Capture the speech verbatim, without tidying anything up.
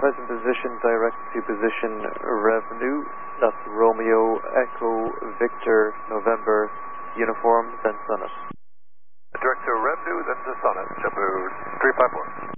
present position, direct to position revenue. That's Romeo, Echo, Victor, November, Uniform, then Summit. Direct to revenue, then to Summit, Shabu three five four.